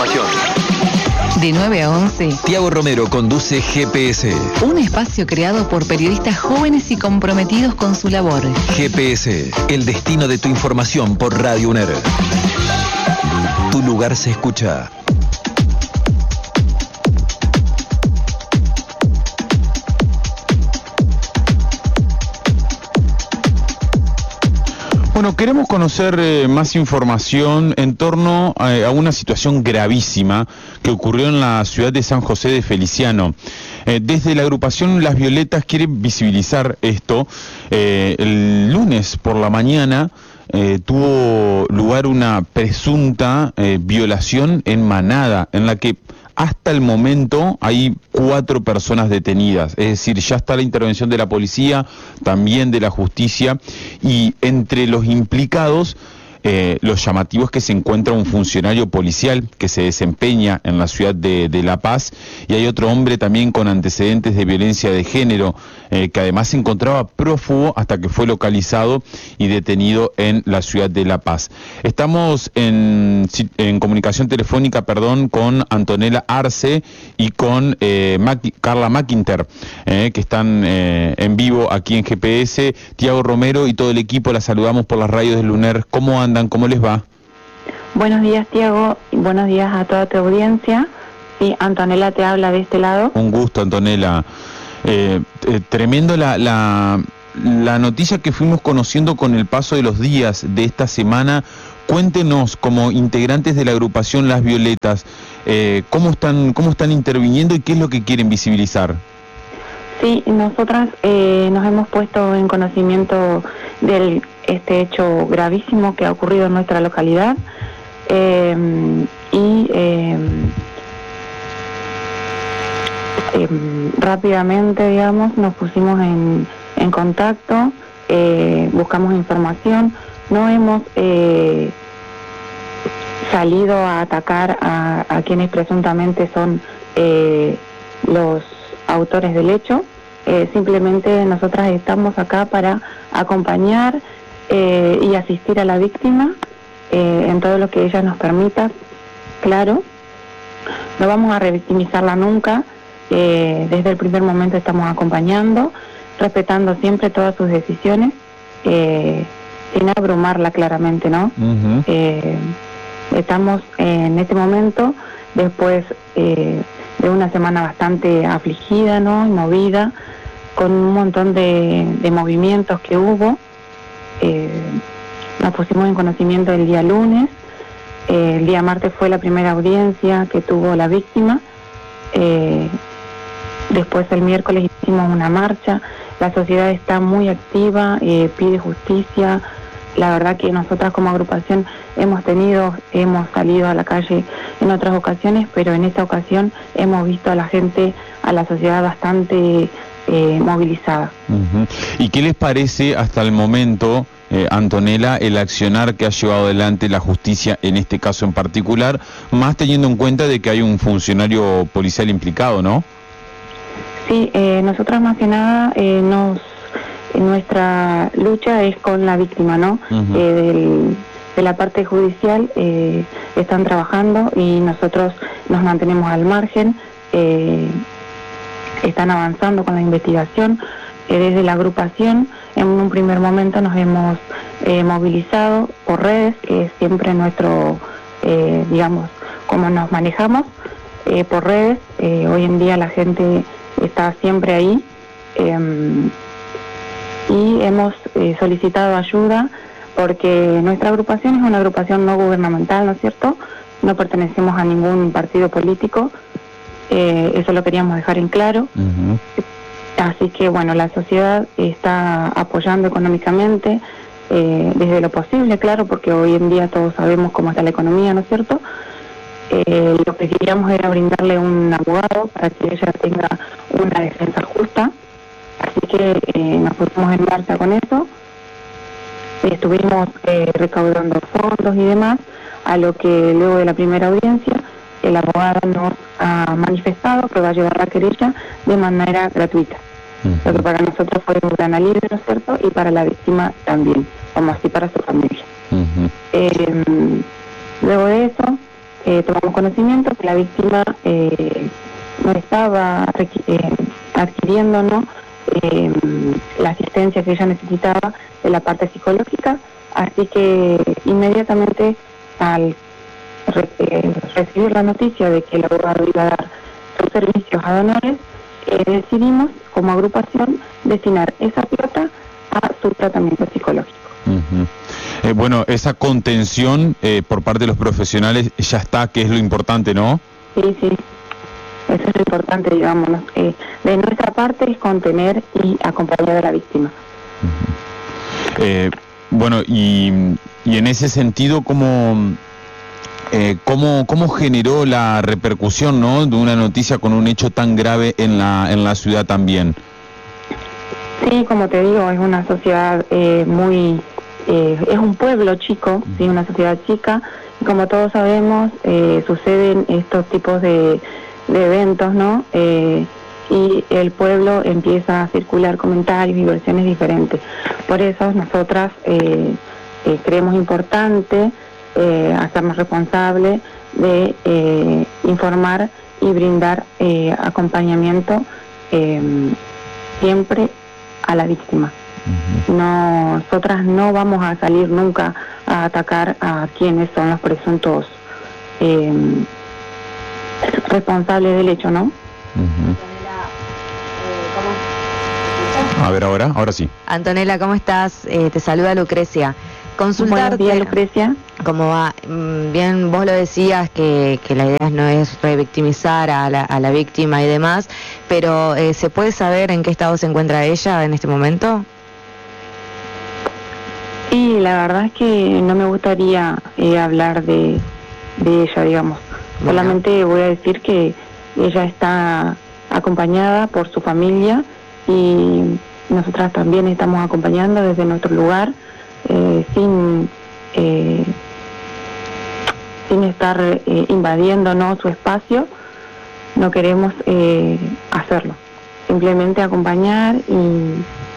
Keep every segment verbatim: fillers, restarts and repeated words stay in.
información. De nueve a once, Tiago Romero conduce G P S. Un espacio creado por periodistas jóvenes y comprometidos con su labor. G P S, el destino de tu información por Radio UNER. Tu lugar se escucha. Bueno, queremos conocer eh, más información en torno a, a una situación gravísima que ocurrió en la ciudad de San José de Feliciano. Eh, desde la agrupación Las Violetas quieren visibilizar esto. Eh, el lunes por la mañana eh, tuvo lugar una presunta eh, violación en manada, en la que hasta el momento hay cuatro personas detenidas, es decir, ya está la intervención de la policía, también de la justicia, y entre los implicados, eh, los llamativos que se encuentra un funcionario policial que se desempeña en la ciudad de, de La Paz, y hay otro hombre también con antecedentes de violencia de género, eh, que además se encontraba prófugo hasta que fue localizado y detenido en la ciudad de La Paz. Estamos en, en comunicación telefónica, perdón, con Antonella Arce y con eh, Mac, Carla McIntyre, eh, que están eh, en vivo aquí en G P S. Tiago Romero y todo el equipo, la saludamos por las radios del UNER. ¿Cómo andan? ¿Cómo les va? Buenos días, Tiago, y buenos días a toda tu audiencia. Sí, Antonella te habla de este lado. Un gusto, Antonella. Eh, eh, tremendo la, la, la noticia que fuimos conociendo con el paso de los días de esta semana. Cuéntenos, como integrantes de la agrupación Las Violetas, eh, ¿cómo están, cómo están interviniendo y qué es lo que quieren visibilizar? Sí, nosotras eh, nos hemos puesto en conocimiento del este hecho gravísimo que ha ocurrido en nuestra localidad eh, y eh, eh, rápidamente, digamos, nos pusimos en, en contacto, eh, buscamos información, no hemos eh, salido a atacar a, a quienes presuntamente son eh, los autores del hecho. Eh, simplemente nosotras estamos acá para acompañar eh, y asistir a la víctima eh, en todo lo que ella nos permita. Claro, no vamos a revictimizarla nunca, eh, desde el primer momento estamos acompañando, respetando siempre todas sus decisiones, eh, sin abrumarla claramente, ¿no? Uh-huh. eh, estamos en este momento, después eh, de una semana bastante afligida, ¿no? Y movida, con un montón de, de movimientos que hubo. Eh, nos pusimos en conocimiento el día lunes, eh, el día martes fue la primera audiencia que tuvo la víctima, eh, después el miércoles hicimos una marcha, la sociedad está muy activa, eh, pide justicia. La verdad que nosotras como agrupación hemos tenido, hemos salido a la calle en otras ocasiones, pero en esta ocasión hemos visto a la gente, a la sociedad bastante eh, movilizada. Uh-huh. ¿Y qué les parece hasta el momento, eh, Antonella, el accionar que ha llevado adelante la justicia en este caso en particular, más teniendo en cuenta de que hay un funcionario policial implicado, ¿no? Sí, eh, nosotras más que nada eh, nos... nuestra lucha es con la víctima, ¿no? Uh-huh. Eh, del, de la parte judicial eh, están trabajando y nosotros nos mantenemos al margen, eh, están avanzando con la investigación. Eh, desde la agrupación, en un primer momento nos hemos eh, movilizado por redes, que es siempre nuestro, eh, digamos, cómo nos manejamos, eh, por redes. Eh, hoy en día la gente está siempre ahí. Eh, y hemos eh, solicitado ayuda porque nuestra agrupación es una agrupación no gubernamental, ¿no es cierto? No pertenecemos a ningún partido político, eh, eso lo queríamos dejar en claro. Uh-huh. Así que bueno, la sociedad está apoyando económicamente eh, desde lo posible, claro, porque hoy en día todos sabemos cómo está la economía, ¿no es cierto? Eh, lo que queríamos era brindarle un abogado para que ella tenga una defensa justa. Así que eh, nos pusimos en marcha con eso, estuvimos eh, recaudando fondos y demás, a lo que luego de la primera audiencia el abogado nos ha manifestado que va a llevar la querella de manera gratuita. Uh-huh. Lo que para nosotros fue un gran alivio, ¿no es cierto? Y para la víctima también, como así para su familia. Uh-huh. Eh, luego de eso, eh, tomamos conocimiento que la víctima eh, no estaba eh, adquiriendo, ¿no? Eh, la asistencia que ella necesitaba de la parte psicológica, así que inmediatamente al re, eh, recibir la noticia de que el abogado iba a dar sus servicios a Donores, eh, decidimos como agrupación destinar esa plata a su tratamiento psicológico. Uh-huh. Eh, bueno, esa contención eh, por parte de los profesionales ya está, que es lo importante, ¿no? Sí, sí. Eso es lo importante, digamos. Eh, de nuestra parte es contener y acompañar a la víctima. Uh-huh. Eh, bueno, y, y en ese sentido, ¿cómo, eh, cómo, cómo generó la repercusión, ¿no?, de una noticia con un hecho tan grave en la, en la ciudad también? Sí, como te digo, es una sociedad eh, muy... Eh, es un pueblo chico, ¿sí? Una sociedad chica, y como todos sabemos, eh, suceden estos tipos de... de eventos, ¿no? Eh, y el pueblo empieza a circular comentarios y versiones diferentes. Por eso nosotras eh, eh, creemos importante eh, hacernos responsables de eh, informar y brindar eh, acompañamiento eh, siempre a la víctima. Uh-huh. Nosotras no vamos a salir nunca a atacar a quienes son los presuntos eh, responsable del hecho, ¿no? Uh-huh. A ver, ahora, ahora sí. Antonella, ¿cómo estás? Eh, te saluda Lucrecia. Consultarte. Buenos días, Lucrecia. ¿Cómo va? Bien, vos lo decías que, que la idea no es revictimizar a la, a la víctima y demás, pero eh, ¿se puede saber en qué estado se encuentra ella en este momento? Sí, la verdad es que no me gustaría eh, hablar de, de ella, digamos. Bueno. Solamente voy a decir que ella está acompañada por su familia y nosotras también estamos acompañando desde nuestro lugar, eh, sin eh, sin estar eh, invadiendo, ¿no?, su espacio. No queremos eh, hacerlo, simplemente acompañar y,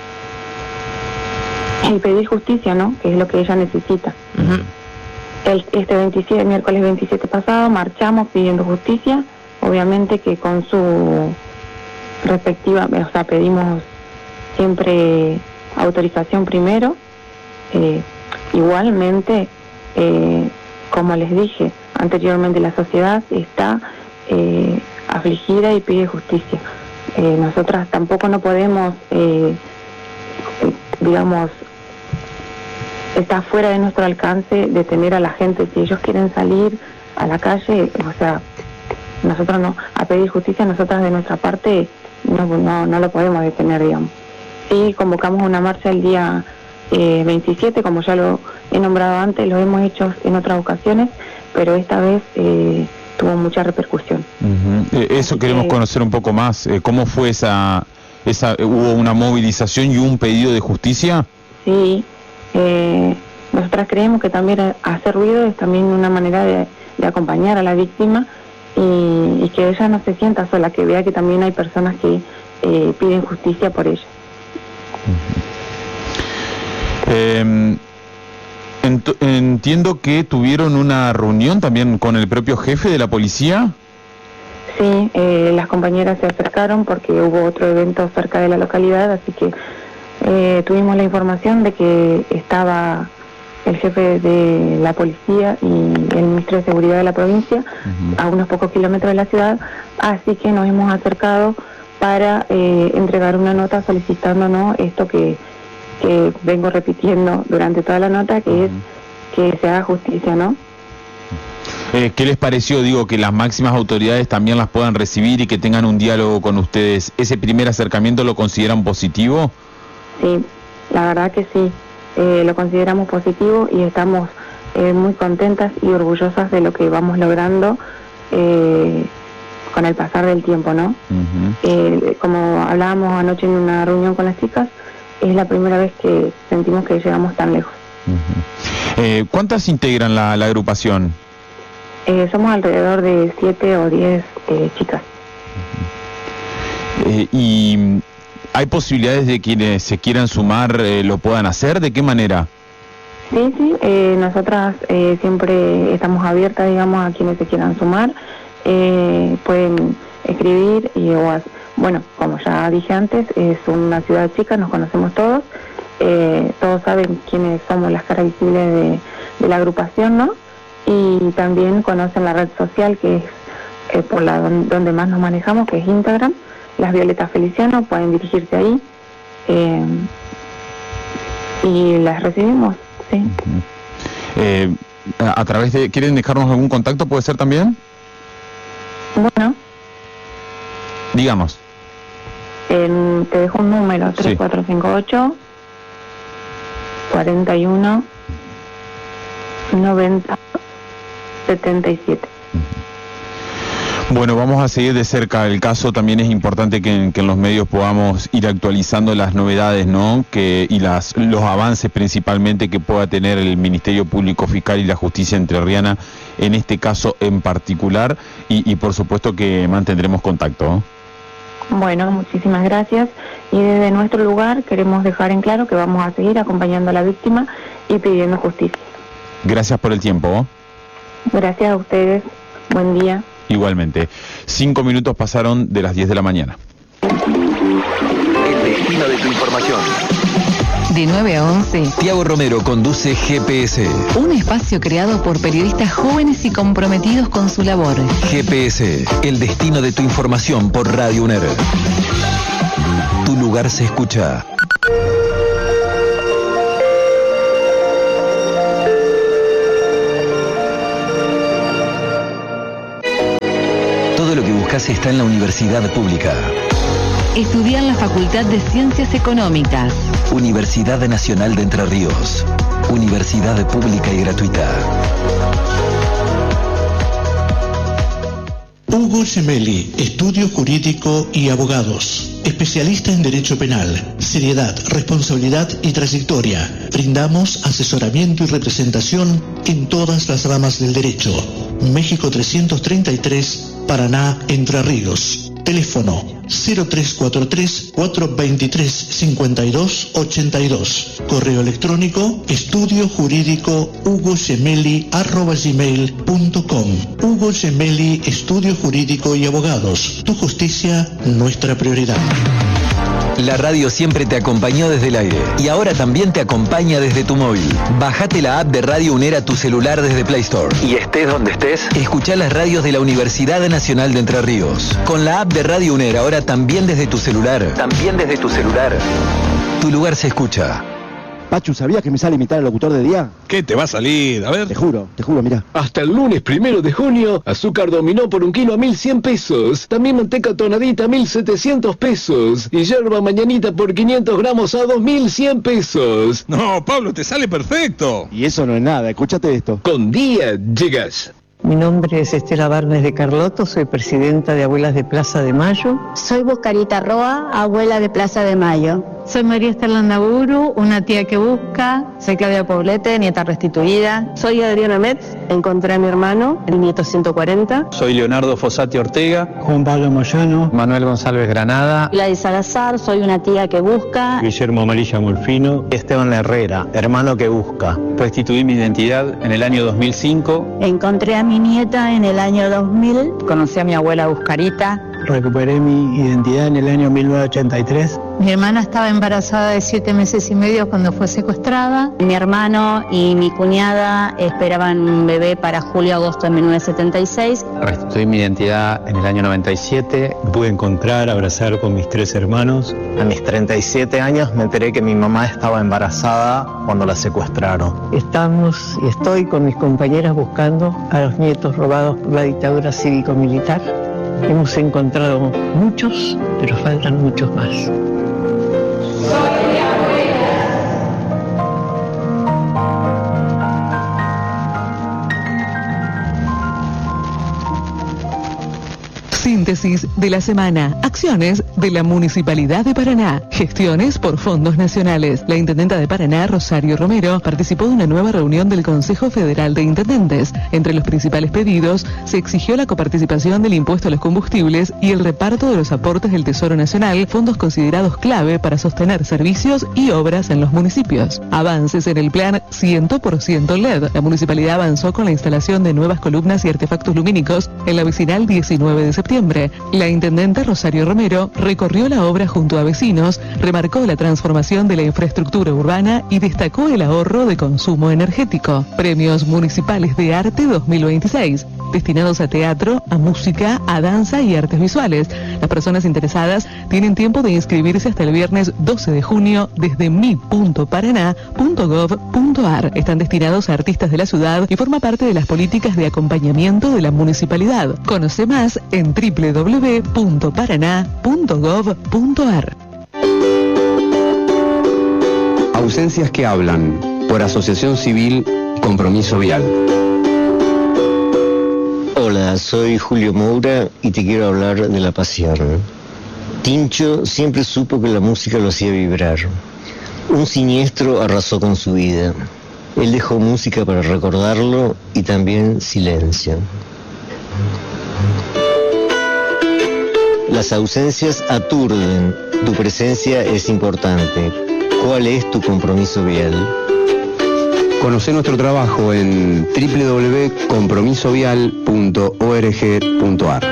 y pedir justicia, ¿no?, que es lo que ella necesita. Uh-huh. El, este veintisiete, miércoles veintisiete pasado, marchamos pidiendo justicia, obviamente que con su respectiva, o sea, pedimos siempre autorización primero. Eh, igualmente, eh, como les dije anteriormente, la sociedad está eh, afligida y pide justicia. Eh, nosotras tampoco no podemos, eh, digamos, está fuera de nuestro alcance detener a la gente. Si ellos quieren salir a la calle, o sea, nosotros no, a pedir justicia, nosotras de nuestra parte no, no, no lo podemos detener, digamos. Sí, convocamos una marcha el día eh, veintisiete, como ya lo he nombrado antes, lo hemos hecho en otras ocasiones, pero esta vez eh, tuvo mucha repercusión. Uh-huh. Eh, eso queremos eh, conocer un poco más. Eh, ¿Cómo fue esa, esa, hubo una movilización y un pedido de justicia? Sí. Eh, nosotras creemos que también hacer ruido es también una manera de, de acompañar a la víctima y, y que ella no se sienta sola, que vea que también hay personas que eh, piden justicia por ella. Uh-huh. eh, ent- entiendo que tuvieron una reunión también con el propio jefe de la policía. Sí, eh, las compañeras se acercaron porque hubo otro evento cerca de la localidad, así que Eh, tuvimos la información de que estaba el jefe de la policía y el ministro de Seguridad de la provincia, uh-huh, a unos pocos kilómetros de la ciudad, así que nos hemos acercado para eh, entregar una nota solicitando, ¿no?, esto que, que vengo repitiendo durante toda la nota, que uh-huh, es que se haga justicia, ¿no? Eh, ¿Qué les pareció, digo, que las máximas autoridades también las puedan recibir y que tengan un diálogo con ustedes? ¿Ese primer acercamiento lo consideran positivo? Sí, la verdad que sí, eh, lo consideramos positivo y estamos eh, muy contentas y orgullosas de lo que vamos logrando eh, con el pasar del tiempo, ¿no? Uh-huh. Eh, como hablábamos anoche en una reunión con las chicas, es la primera vez que sentimos que llegamos tan lejos. Uh-huh. Eh, ¿Cuántas integran la, la agrupación? Eh, somos alrededor de siete o diez eh, chicas. Uh-huh. Eh, y... ¿Hay posibilidades de quienes se quieran sumar eh, lo puedan hacer? ¿De qué manera? Sí, sí, eh, nosotras eh, siempre estamos abiertas, digamos, a quienes se quieran sumar. Eh, pueden escribir y o hacer, bueno, como ya dije antes, es una ciudad chica, nos conocemos todos, eh, todos saben quiénes somos las caras visibles de, de la agrupación, ¿no? Y también conocen la red social que es eh, por la don, donde más nos manejamos, que es Instagram, Las Violetas Feliciano, pueden dirigirse ahí eh, y las recibimos, sí. Uh-huh. eh, a través de, ¿quieren dejarnos algún contacto? ¿Puede ser también? Bueno. Digamos. Eh, te dejo un número, tres cuatro cinco ocho, cuarenta y uno, noventa, setenta y siete. Bueno, vamos a seguir de cerca el caso. También es importante que, que en los medios podamos ir actualizando las novedades, ¿no? Que, y las, los avances principalmente que pueda tener el Ministerio Público Fiscal y la Justicia entrerriana en este caso en particular, y, y por supuesto que mantendremos contacto, ¿no? Bueno, muchísimas gracias, y desde nuestro lugar queremos dejar en claro que vamos a seguir acompañando a la víctima y pidiendo justicia. Gracias por el tiempo. Gracias a ustedes, buen día. Igualmente. Cinco minutos pasaron de las diez de la mañana. El destino de tu información. De nueve a once. Tiago Romero conduce G P S. Un espacio creado por periodistas jóvenes y comprometidos con su labor. G P S, el destino de tu información por Radio UNER. Tu lugar se escucha. Todo lo que buscas está en la universidad pública. Estudiar en la Facultad de Ciencias Económicas. Universidad Nacional de Entre Ríos. Universidad pública y gratuita. Hugo Gemelli, Estudio Jurídico y Abogados. Especialista en Derecho Penal, seriedad, responsabilidad y trayectoria. Brindamos asesoramiento y representación en todas las ramas del derecho. México trescientos treinta y tres, Paraná, Entre Ríos. Teléfono cero tres cuatro tres, cuatro dos tres, cinco dos ocho dos. Correo electrónico estudio jurídico hugo gemelli arroba gmail punto com. Hugo Gemelli, Estudio Jurídico y Abogados. Tu justicia, nuestra prioridad. La radio siempre te acompañó desde el aire y ahora también te acompaña desde tu móvil. Bájate la app de Radio UNER a tu celular desde Play Store. Y estés donde estés, escuchá las radios de la Universidad Nacional de Entre Ríos. Con la app de Radio UNER ahora también desde tu celular. También desde tu celular. Tu lugar se escucha. Pachu, ¿sabías que me sale imitar al locutor de día? ¿Qué te va a salir? A ver. Te juro, te juro, mirá. Hasta el lunes primero de junio, azúcar dominó por un kilo a mil cien pesos. También manteca tonadita a mil setecientos pesos. Y yerba mañanita por quinientos gramos a dos mil cien pesos. No, Pablo, te sale perfecto. Y eso no es nada, escúchate esto. Con día llegas. Mi nombre es Estela Barnes de Carlotto, soy presidenta de Abuelas de Plaza de Mayo. Soy Boscarita Roa, abuela de Plaza de Mayo. Soy María Esther Landaburu, una tía que busca. Soy Claudia Poblete, nieta restituida. Soy Adriana Metz, encontré a mi hermano, el nieto ciento cuarenta. Soy Leonardo Fossati Ortega. Juan Pablo Moyano. Manuel González Granada. Gladys Salazar, soy una tía que busca. Guillermo Amarilla Molfino. Esteban Herrera, hermano que busca. Restituí mi identidad en el año dos mil cinco. Encontré a mi nieta en el año dos mil. Conocí a mi abuela Buscarita. Recuperé mi identidad en el año mil novecientos ochenta y tres. Mi hermana estaba embarazada de siete meses y medio cuando fue secuestrada. Mi hermano y mi cuñada esperaban un bebé para julio-agosto de mil novecientos setenta y seis. Restituí mi identidad en el año noventa y siete. Pude encontrar, abrazar con mis tres hermanos. A mis treinta y siete años me enteré que mi mamá estaba embarazada cuando la secuestraron. Estamos y estoy con mis compañeras buscando a los nietos robados por la dictadura cívico-militar. Hemos encontrado muchos, pero faltan muchos más. Sin Síntesis de la semana. Acciones de la Municipalidad de Paraná. Gestiones por fondos nacionales. La Intendenta de Paraná, Rosario Romero, participó de una nueva reunión del Consejo Federal de Intendentes. Entre los principales pedidos, se exigió la coparticipación del impuesto a los combustibles y el reparto de los aportes del Tesoro Nacional, fondos considerados clave para sostener servicios y obras en los municipios. Avances en el plan cien por ciento L E D. La municipalidad avanzó con la instalación de nuevas columnas y artefactos lumínicos en la vecinal diecinueve de septiembre. La intendente Rosario Romero recorrió la obra junto a vecinos, remarcó la transformación de la infraestructura urbana y destacó el ahorro de consumo energético. Premios Municipales de Arte dos mil veintiséis, destinados a teatro, a música, a danza y artes visuales. Las personas interesadas tienen tiempo de inscribirse hasta el viernes doce de junio desde mi punto paraná punto gov punto ar. Están destinados a artistas de la ciudad y forma parte de las políticas de acompañamiento de la municipalidad. Conoce más en doble u doble u doble u punto paraná punto gov punto ar. Ausencias que hablan, por Asociación Civil Compromiso Vial. Hola, soy Julio Moura y te quiero hablar de La Pasión. Tincho siempre supo que la música lo hacía vibrar. Un siniestro arrasó con su vida. Él dejó música para recordarlo y también silencio. Las ausencias aturden, tu presencia es importante. ¿Cuál es tu compromiso vial? Conoce nuestro trabajo en doble u doble u doble u punto compromiso vial punto org punto ar.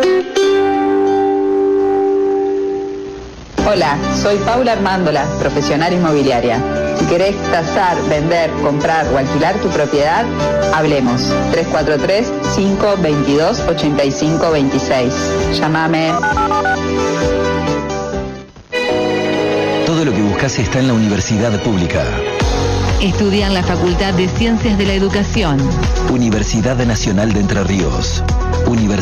Hola, soy Paula Armándola, profesional inmobiliaria. Si querés tasar, vender, comprar o alquilar tu propiedad, hablemos. tres cuatro tres, cinco dos dos, ocho cinco dos seis. Llámame. Todo lo que buscas está en la Universidad Pública. Estudia en la Facultad de Ciencias de la Educación. Universidad Nacional de Entre Ríos. Universidad